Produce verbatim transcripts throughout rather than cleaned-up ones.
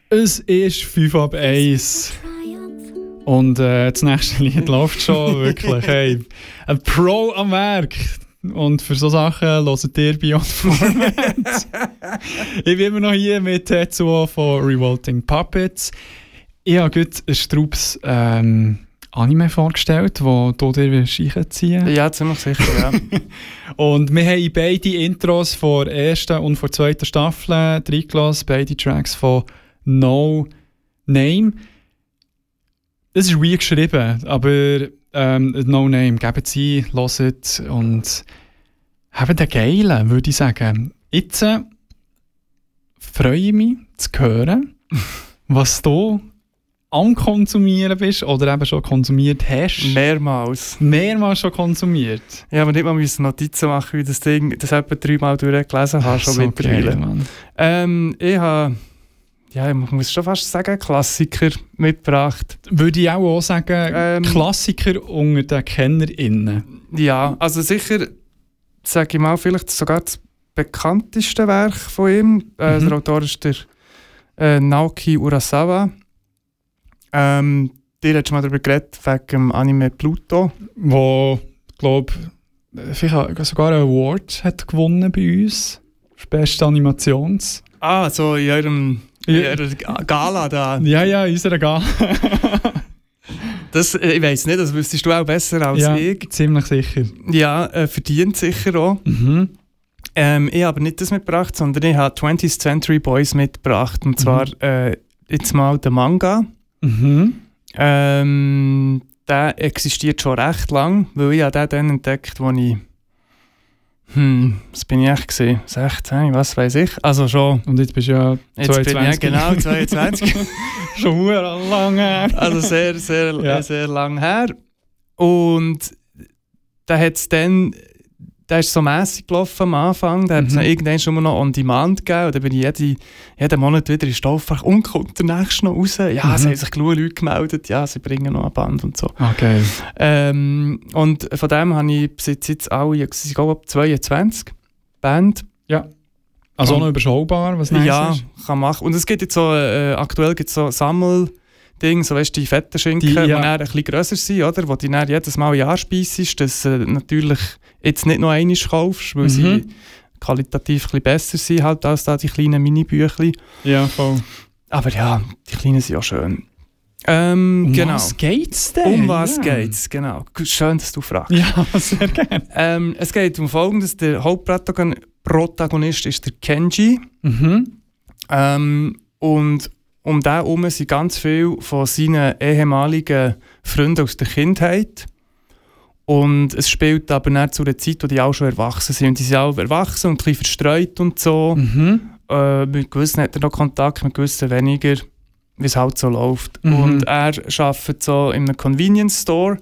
Es ist fünf ab eins. Und äh, das nächste Lied läuft schon wirklich. Hey, ein Pro am Werk. Und für so Sachen hört ihr Beyond Format. Ich bin immer noch hier mit Tetsuo von Revolting Puppets. Ich habe gerade ein Strubs ähm, Anime vorgestellt, wo du dir reinziehen willst. Ja, ziemlich sicher, ja. Und wir haben beide Intros von der ersten und von der zweiten Staffel reingelassen, beide Tracks von No Name. Es ist weird geschrieben, aber ähm, No Name, gebt sie, hört und haben den Geilen, würde ich sagen. Jetzt äh, freue ich mich zu hören, was du am Konsumieren bist oder eben schon konsumiert hast. Mehrmals. Mehrmals schon konsumiert. Ja, aber nicht mal müssen Notizen machen, wie das Ding, das etwa dreimal durchgelesen habe, schon so mittlerweile. geil, ähm, ich habe, ja, ich muss schon fast sagen, Klassiker mitgebracht. Würde ich auch, auch sagen, Ähm, Klassiker unter den KennerInnen. Ja, also sicher, sage ich mal, vielleicht sogar das bekannteste Werk von ihm. Äh, Mhm. Der Autor ist der äh, Naoki Urasawa. Ähm, dir hast du mal darüber geredet, wegen dem Anime Pluto. Wo, glaube ich, sogar einen Award hat gewonnen bei uns. Für beste Animations. Ah, so in eurem in Ja. eurer Gala da. Ja, ja, in unserer Gala. Das, äh, ich weiss nicht, das wüsstest du auch besser als Ja, ich. ziemlich sicher. Ja, äh, verdient sicher auch. Mhm. Ähm, ich habe nicht das mitgebracht, sondern ich habe twentieth Century Boys mitgebracht. Und zwar äh, jetzt mal den Manga. Mhm. Ähm, der existiert schon recht lang, weil ich habe den dann entdeckt, als ich hm, was bin ich echt gesehen? sechzehn, was weiß ich. Also schon. Und jetzt bist du ja Jetzt bin ich zweiundzwanzig. genau zweiundzwanzig. Schon verdammt lang her. Also sehr, sehr, Ja. sehr lang her. Und da hat es dann, der ist so mässig gelaufen am Anfang, da hat es Mhm. dann irgendwann schon mal noch on demand gegeben und dann bin ich jede, jeden Monat wieder in Stofffach und kommt der nächste noch raus. Ja, Mhm. es haben sich genug Leute gemeldet, ja, sie bringen noch ein Band und so. Okay. Ähm, und von dem habe ich bis jetzt, jetzt alle, ich glaube zweiundzwanzig Band. Also auch Und- noch überschaubar, was nice Ja, ist. kann machen. Und es gibt jetzt so, äh, aktuell gibt es so Sammeldinge, so weißt du, die fetten Schinken, Die, die ja. dann ein bisschen grösser sind, oder? Wo du dann jedes Mal ein Jahr speisst, dass du äh, natürlich jetzt nicht noch einmal kaufst, weil Mhm. sie qualitativ ein bisschen besser sind halt als da die kleinen Mini-Büchlein. Ja, voll. Aber ja, die kleinen sind auch schön. Ähm, Um genau. was geht's denn? Um was ja. geht's, genau. Schön, dass du fragst. Ja, sehr gerne. Ähm, es geht um Folgendes. Der Hauptprotagonist ist der Kenji. Mhm. Ähm, und um den herum sind ganz viele von seinen ehemaligen Freunden aus der Kindheit. Und es spielt aber nicht zu einer Zeit, wo die auch schon erwachsen sind. Und die sind auch erwachsen und ein bisschen verstreut und so. Mhm. Äh, mit gewissen hat er noch Kontakt, mit gewissen weniger, wie es halt so läuft. Mhm. Und er arbeitet so in einem Convenience Store,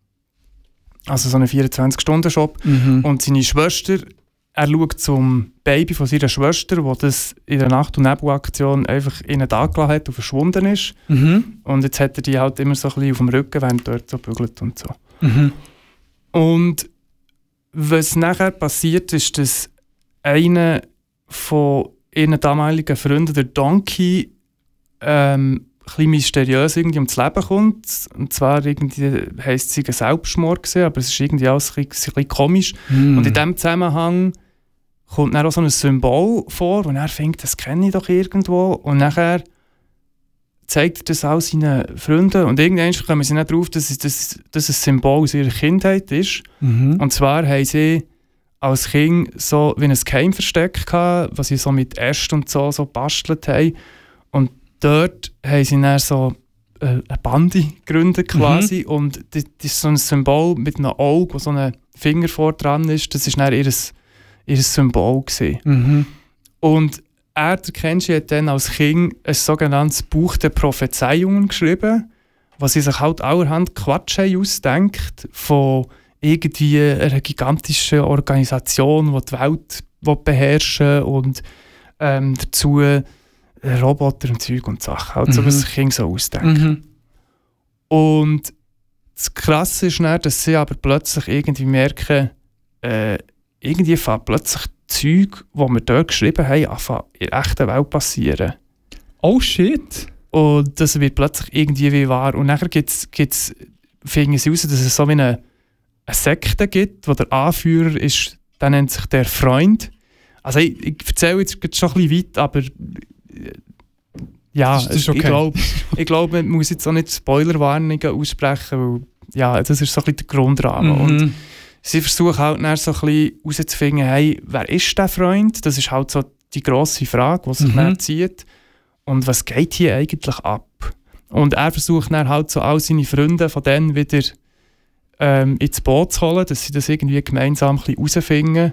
also so einen vierundzwanzig-Stunden-Shop. Mhm. Und seine Schwester, er schaut zum Baby von seiner Schwester, wo das in der Nacht- und Nebelaktion einfach innen da gelassen hat und verschwunden ist. Mhm. Und jetzt hat er die halt immer so ein bisschen auf dem Rücken, während er dort so bügelt und so. Mhm. Und was nachher passiert, ist, dass einer von ihren damaligen Freunden, der Donkey, ähm, ein bisschen mysteriös irgendwie ums Leben kommt. Und zwar irgendwie heisst es, es sei ein Selbstmord gewesen, aber es ist irgendwie alles ein bisschen, ein bisschen komisch. Mhm. Und in diesem Zusammenhang kommt dann auch so ein Symbol vor, wo er denkt, das kenne ich doch irgendwo. Und nachher zeigt er das auch seinen Freunden. Und irgendwann kommen sie nicht darauf, dass es, dass, dass es ein Symbol aus ihrer Kindheit ist. Mhm. Und zwar haben sie als Kind so wie ein Geheimversteck gehabt, was sie so mit Ästen und so, so bastelt haben. Und dort haben sie dann so äh, eine Bande gegründet quasi. Mhm. Und das, das ist so ein Symbol mit einem Auge, wo so ein Finger vor dran ist. Das war dann ihr, ihr Symbol gewesen. Mhm. Und er, der Kenji, hat dann als Kind ein sogenanntes Buch der Prophezeiungen geschrieben, was sie sich halt allerhand Quatsch haben ausdenkt von irgendwie einer gigantischen Organisation, die die Welt beherrschen will und ähm, dazu äh, Roboter und Zeug und Sachen, also Mhm. was sich Kinder so ausdenken. Mhm. Und das Krasse ist dann, dass sie aber plötzlich irgendwie merken, äh, irgendwie fangen plötzlich Zeug, die wir dort geschrieben haben, anfangen in der echten Welt passieren. Oh shit! Und das wird plötzlich irgendwie wie wahr. Und nachher gibt's, gibt's, finden sie raus, dass es so wie eine, eine Sekte gibt, wo der Anführer ist, der nennt sich der Freund. Also ich, ich erzähle jetzt schon ein bisschen weit, aber ja, das ist okay. ich glaube, ich glaub, man muss jetzt auch nicht Spoilerwarnungen aussprechen, weil ja, das ist so ein bisschen der Grundrahmen. Mhm. Und sie versuchen halt dann so ein bisschen herauszufinden, hey, wer ist der Freund? Das ist halt so die grosse Frage, die sich Mhm. dann zieht. Und was geht hier eigentlich ab? Und er versucht dann halt so all seine Freunde von denen wieder ähm, ins Boot zu holen, dass sie das irgendwie gemeinsam ein bisschen herausfinden.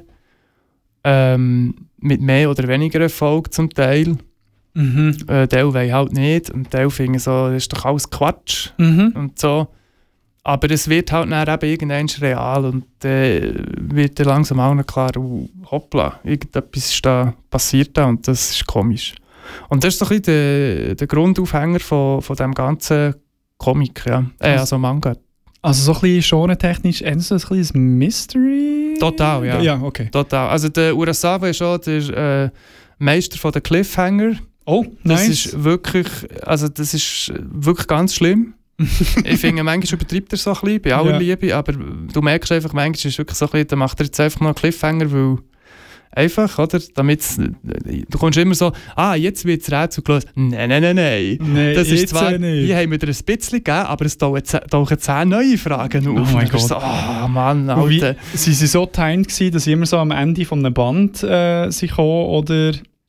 Ähm, mit mehr oder weniger Erfolg zum Teil. Mhm. Äh, Teil wollen halt nicht und Teil finden so, das ist doch alles Quatsch Mhm. und so. Aber es wird halt dann eben irgendwann real und dann äh, wird dann langsam auch noch klar, uh, hoppla, irgendetwas ist da passiert da und das ist komisch. Und das ist so ein bisschen der, der Grundaufhänger von, von dem ganzen Comic, ja. Äh, also Manga. Also so ein bisschen genretechnisch, eher so ein bisschen ein Mystery? Total, ja. Ja, okay. Total. Also der Urasawa ist auch der äh, Meister von der Cliffhanger. Oh, Das nice. ist wirklich, also das ist wirklich ganz schlimm. Ich finde, manchmal übertreibt er so ein bisschen, bei aller Ja. Liebe, aber du merkst einfach, manchmal ist es wirklich so ein bisschen, dann macht er jetzt einfach noch einen Cliffhanger, weil einfach, oder, damit's, du kommst immer so, ah, jetzt wird das Rätsel gelöst. Nein, nein, nein, nein. Nein, Das ist jetzt zwar, nicht. hier haben wir dir ein bisschen gegeben, aber es tauchen zehn- tauchen zehn neue Fragen auf. Oh mein Und du bist Gott. so, ah, Mann, Und wie, Alter. sind sie so timed gewesen, dass sie immer so am Ende von einem Band äh, sind gekommen, oder?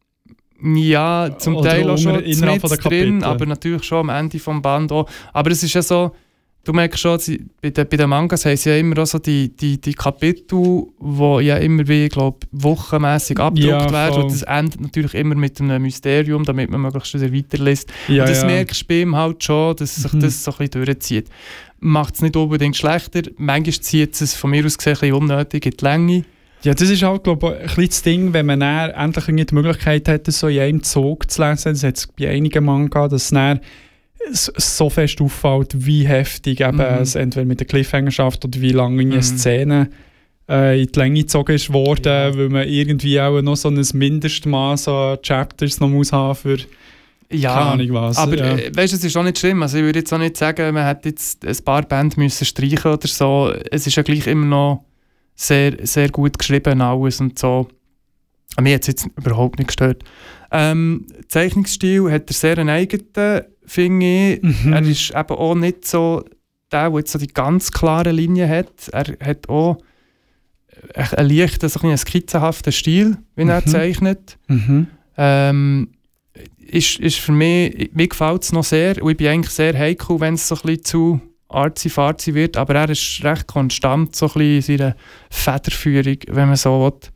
Ja, zum Oder Teil auch schon unter- innerhalb von der mit drin, Kapitel. aber natürlich schon am Ende vom Band auch. Aber es ist ja so, du merkst schon, sie, bei, den, bei den Mangas haben sie ja immer auch so die, die, die Kapitel, die ja immer wie, glaube wochenmässig abgedruckt Ja, werden. voll. Und das endet natürlich immer mit einem Mysterium, damit man möglichst wieder weiterliest. Ja, und das ja. merkst du bei ihm halt schon, dass sich Mhm. das so ein bisschen durchzieht. Macht es nicht unbedingt schlechter, manchmal zieht es von mir aus gesehen ein bisschen unnötig in die Länge. Ja, das ist halt, glaube ich, ein bisschen das Ding, wenn man dann endlich irgendwie die Möglichkeit hat, das so in einem Zug zu lesen. Das hat es bei einigen Manga, dass es dann s- so fest auffällt, wie heftig eben Mhm. es entweder mit der Cliffhanger schafft oder wie lange eine Mhm. Szene äh, in die Länge gezogen ist worden, Ja. weil man irgendwie auch noch so ein Mindestmaß an Chapters noch muss haben für Ja, keine Ahnung was. aber ja. äh, weißt, es ist auch nicht schlimm. Also ich würde jetzt auch nicht sagen, man hätte jetzt ein paar Bände müssen streichen oder so. Es ist ja gleich immer noch sehr, sehr gut geschrieben alles und so. Mir hat es jetzt überhaupt nicht gestört. Ähm, Zeichnungsstil hat er sehr einen eigenen, finde ich. Mhm. Er ist eben auch nicht so der, der jetzt so die ganz klare Linie hat. Er hat auch einen leichten, so ein bisschen skizzenhaften Stil, wie er Mhm. zeichnet. Mhm. Ähm, ist, ist für mich, mir gefällt es noch sehr und ich bin eigentlich sehr heikel, wenn es so ein bisschen zu arzi-farzi wird, aber er ist recht konstant so ein bisschen in seiner Federführung, wenn man so will.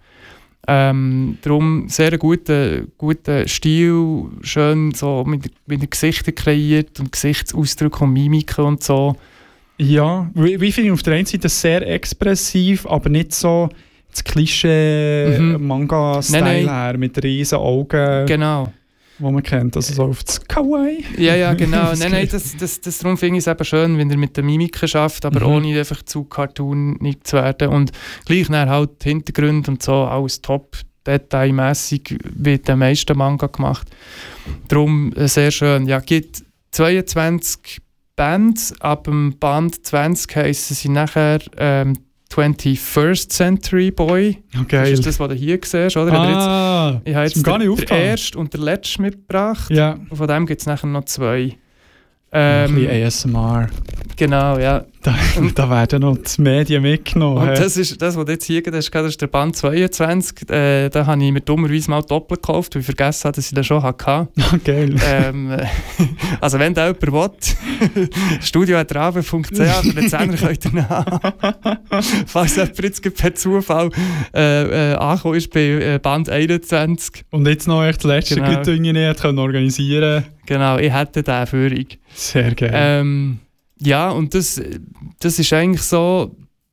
Ähm, darum sehr ein guter, guter Stil, schön so mit, mit den Gesichtern kreiert und Gesichtsausdrücke und Mimiken und so. Ja, wie, wie finde ich auf der einen Seite sehr expressiv, aber nicht so das Klischee Mhm. Manga-Style Nein, nein. her, mit riesen Augen, Genau. wo man kennt, also so auf das Kawaii. Ja, ja, genau. Das nein, nein, geht. das, das, das, darum finde ich es eben schön, wenn er mit der Mimik schafft, aber Mhm. ohne einfach zu cartoonig zu werden. Und gleich dann halt Hintergrund und so, alles top, detailmässig wird der meiste Manga gemacht. Darum äh, sehr schön. Ja, gibt zweiundzwanzig Bands, ab dem Band zwanzig heissen sie nachher ähm, twenty-first Century Boy. Oh, Das geil. ist das, was du hier siehst, oder? Ich habe jetzt- Ah, ich habe ist mir jetzt gar nicht den, den aufgefallen. ersten und den letzten mitgebracht. Ja, Und von dem gibt es nachher noch zwei. ein bisschen Ähm, A S M R. genau, ja. Da, da werden noch die Medien mitgenommen. Und hä? das ist das, was du jetzt hier hast, das ist der Band zweiundzwanzig. Äh, da habe ich mir dummerweise mal doppelt gekauft, weil ich vergessen habe, dass ich den schon hatte. Ah, geil. ähm, äh, also wenn da jemand will, studio at rabe punkt c h für den Zehner könnt ihr ihn haben. Falls jemand jetzt gerade per Zufall äh, äh, angekommen ist bei äh, Band einundzwanzig. Und jetzt noch echt das letzte Genau. genau. Ding nicht können organisieren. Genau, ich hätte den Führung. Sehr geil. Ähm, ja, und das, das ist eigentlich so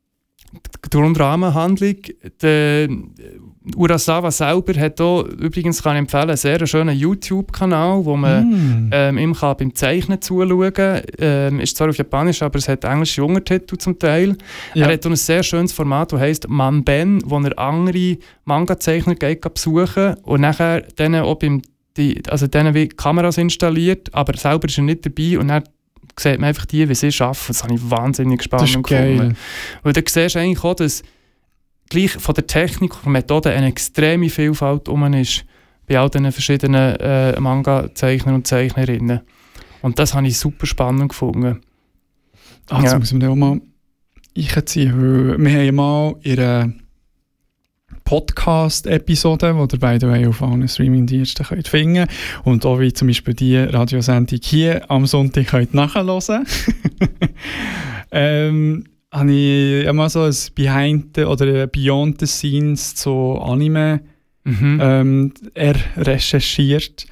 die Rahmenhandlung. Der Urasawa selber hat auch, übrigens kann ich empfehlen, einen sehr schönen YouTube-Kanal, wo man Mm. ähm, ihm kann beim Zeichnen zuschauen kann. Ähm, ist zwar auf Japanisch, aber es hat englische Untertitel zum Teil. Ja. Er hat auch ein sehr schönes Format, das heisst Manben, wo er andere Manga-Zeichner geht besuchen und nachher denen auch beim die, also denen wie Kameras installiert, aber selber ist er nicht dabei und dann sieht man einfach die, wie sie arbeiten. Das habe ich wahnsinnig spannend Das ist geil. gefunden. Weil dann siehst du eigentlich auch, dass gleich von der Technik, von der Methode eine extreme Vielfalt rum ist bei all diesen verschiedenen äh, Manga-Zeichner und Zeichnerinnen. Und das habe ich super spannend gefunden. Ah, jetzt Ja. müssen wir auch mal einziehen, weil wir haben ja mal in einer Podcast-Episode, die ihr beide auf allen Streaming-Diensten könnt finden und auch wie zum Beispiel die Radiosendung hier am Sonntag könnt nachhören. ähm, habe ich immer so ein Behind the, oder ein Beyond the Scenes zu Anime Mhm. ähm, er recherchiert.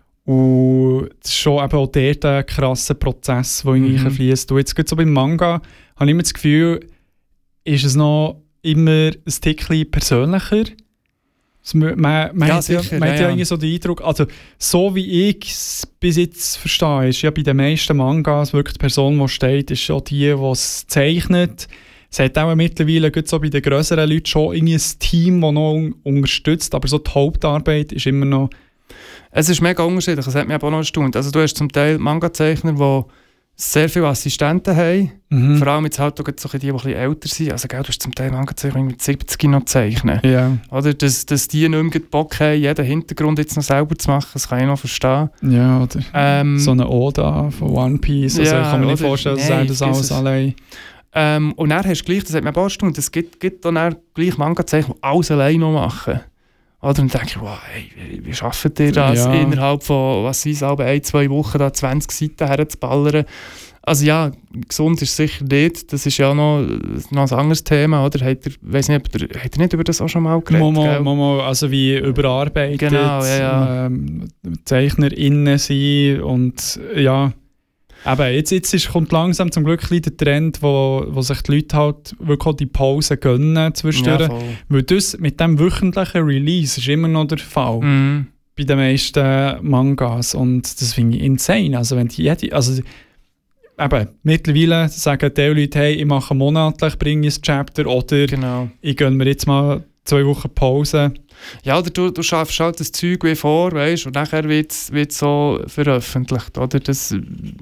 Und es ist schon eben auch dort ein krasser Prozess, der in Mhm. mhm. fließt. Und jetzt gerade so beim Manga habe ich immer das Gefühl, ist es noch immer ein Tickchen persönlicher. Es, man man, man Ja, hat ja, sicher, man ja, hat ja ja. irgendwie so den Eindruck, also so wie ich es bis jetzt verstehe, ist ja bei den meisten Mangas wirklich die Person, die steht, ist schon die, die es zeichnet. Es hat auch mittlerweile gerade so bei den grösseren Leuten schon irgendwie ein Team, das noch un- unterstützt, aber so die Hauptarbeit ist immer noch... Es ist mega unterschiedlich, das hat mich aber auch noch erstaunt. Also du hast zum Teil Manga-Zeichner, die sehr viele Assistenten haben. Mhm. Vor allem jetzt halt auch so die, die ein bisschen älter sind. Also gell, du hast zum Teil Manga-Zeichner mit siebzig noch zeichnen. Ja, Oder dass, dass die nicht mehr Bock haben, jeden Hintergrund jetzt noch selber zu machen, das kann ich noch verstehen. ja, oder Ähm, so eine Oda von One Piece, also ja, ich kann mir nicht oder- vorstellen, dass nein, er das vergiss alles es. allein... ähm, und dann hast du gleich, das hat mir aber auch erstaunt, es gibt, gibt dann auch gleich Manga-Zeichner, die alles allein noch machen. Oder dann denke ich, wow, hey, wie, wie schafft ihr das, Ja. innerhalb von, was sind es, ein, zwei Wochen da zwanzig Seiten herzuballern? Also ja, gesund ist sicher nicht. Das ist ja noch, noch ein anderes Thema, oder? Habt ihr, weiss nicht, ob ihr, habt ihr nicht über das auch schon mal geredet? Momo, gell? Momo, also wie überarbeitet, Genau, ja, ja. Ähm, ZeichnerInnen sind und ja, eben, jetzt, jetzt ist, kommt langsam zum Glück ein bisschen der Trend, wo, wo sich die Leute halt wirklich auch die Pause gönnen zwischendurch. Ja, voll. Weil das mit dem wöchentlichen Release ist immer noch der Fall Mhm. bei den meisten Mangas und das finde ich insane. Also wenn die jede, also eben, mittlerweile sagen die Leute, hey, ich mache monatlich, bringe ein Chapter oder Genau. ich gönne mir jetzt mal zwei Wochen Pause. Ja, oder du, du schaffst halt das Zeug wie vor, weißt, und nachher wird es so veröffentlicht, oder? Das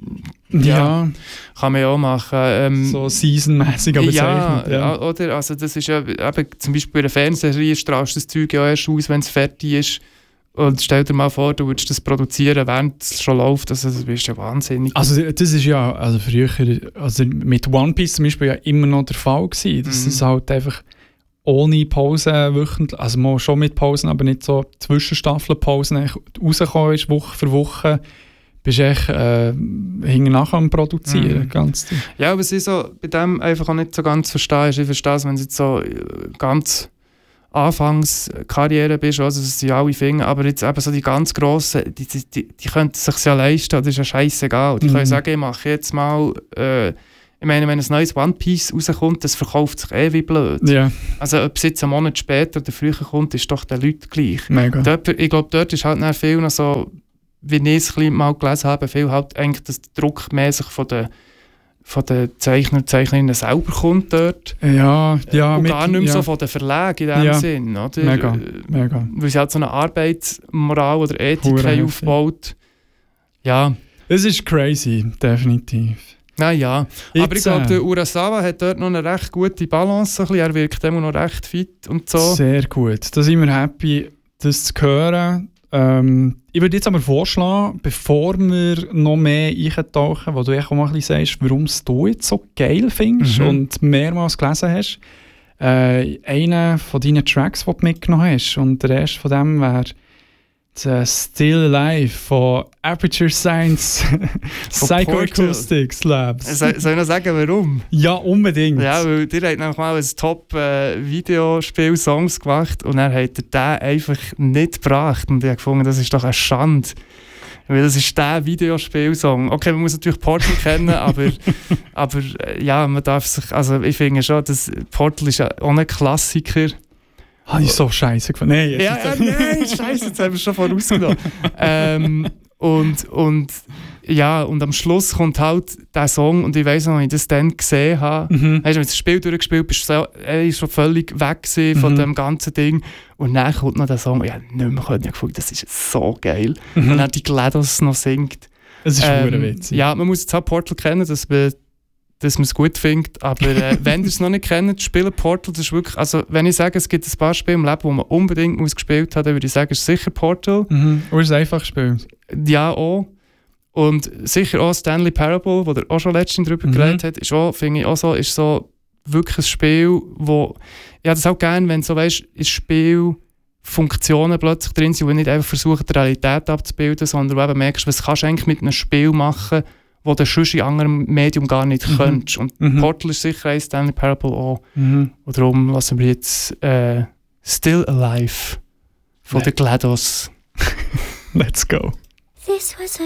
Ja, Ja. kann man ja auch machen. Ähm, so seasonmäßig aber ja, bezeichnet. Ja. oder? Also das ist ja, eben, zum Beispiel bei einer Fernsehserie strahlst du das Zeug ja erst aus, wenn es fertig ist. Und stell dir mal vor, du würdest das produzieren, während es schon läuft. Also das ist ja wahnsinnig. Also das ist ja, also früher, also mit One Piece zum Beispiel ja immer noch der Fall gewesen, dass Mhm. es halt einfach ohne Pause wöchentlich, also mal schon mit Pausen, aber nicht so Zwischenstaffelpausen rausgekommen ist, Woche für Woche, bist du echt äh, hinten nachher am Produzieren. Mhm. Ganz Ja, was ich so bei dem einfach auch nicht so ganz verstehe, ist, ich verstehe es, wenn du jetzt so äh, ganz Anfangskarriere bist, also das sind alle finden, aber jetzt eben so die ganz Grossen, die, die, die, die können es sich ja leisten, das ist ja scheissegal. Die Mhm. können sagen, ich mache jetzt mal, äh, ich meine, wenn ein neues One Piece rauskommt, das verkauft sich eh wie blöd. Ja, Also ob es jetzt einen Monat später oder früher kommt, ist doch den Leuten gleich. mega. Dort, ich glaube, dort ist halt dann viel noch so, wie ich es ein bisschen mal gelesen habe, viel halt eigentlich, dass der Druck mehr sich von den von den Zeichner und Zeichnerinnen selber kommt dort. Ja, ja. und mit- gar nicht mehr ja, so von den Verlagen in dem Ja. Sinn. Oder? Mega, Äh, mega. Weil sie halt so eine Arbeitsmoral oder Ethik Hure haben heftig. aufgebaut. Ja, Es ist crazy, definitiv. naja. Aber ich Jetzt, glaube, äh, der Urasawa hat dort noch eine recht gute Balance. So ein bisschen. Er wirkt immer noch recht fit und so. Sehr gut. Da sind wir happy, das zu hören. Ähm, ich würde jetzt aber vorschlagen, bevor wir noch mehr eintauchen, wo du echt auch mal ein bisschen sagst, warum du jetzt so geil findest Mhm. und mehrmals gelesen hast, äh, einen von deinen Tracks, die du mitgenommen hast, und der erste von dem wäre äh, Still Alive von Aperture Science Psychoacoustics Labs. Soll, soll ich noch sagen, warum? Ja, unbedingt. Ja, weil ihr habt nämlich mal ein Top-Videospiel-Songs gemacht und dann hat er den einfach nicht gebracht. Und ich habe gefunden, das ist doch eine Schande. Weil das ist der Videospielsong. Okay, man muss natürlich Portal kennen, aber, aber äh, ja, man darf sich, also ich finde schon, dass Portal ist ja auch ein Klassiker. Habe ich so scheiße gefunden. Nein, jetzt Ja, ja, nein, scheiße, jetzt haben wir es schon vorausgenommen. ähm, Und, und, ja, und am Schluss kommt halt der Song und ich weiss noch, als ich das dann gesehen habe, Mhm. hast du das Spiel durchgespielt, bist so, er ist schon völlig weg gewesen von Mhm. dem ganzen Ding und dann kommt noch der Song, ja, nicht mehr können, ich gefunden, das ist so geil. Mhm. Und dann die GLaDOS noch singt. Es ist Ähm, ähm, witzig. ja, man muss jetzt auch Portal kennen, dass man dass man es gut findet, aber äh, wenn ihr es noch nicht kennt, spielt Portal, das ist wirklich, also wenn ich sage, es gibt ein paar Spiele im Leben, die man unbedingt muss gespielt haben, dann würde ich sagen, es ist sicher Portal. Mhm. Und es ist einfach gespielt. Ja, auch. Und sicher auch Stanley Parable, wo der auch schon letztens drüber Mhm. geredet hat, ist auch, finde ich auch so, ist so wirklich ein Spiel, wo, ja, das auch gerne, wenn so, weißt, ein Spiel Funktionen plötzlich drin sind, wo nicht einfach versuchen, die Realität abzubilden, sondern wo du eben merkst, was kannst du eigentlich mit einem Spiel machen, wo du sonst in anderem Medium gar nicht Mhm. könntest. Und Mhm. Portal ist sicher ein Stanley Parable auch. Mhm. Und darum lassen wir jetzt äh, Still Alive von Nee. der GLaDOS. Let's go. This was a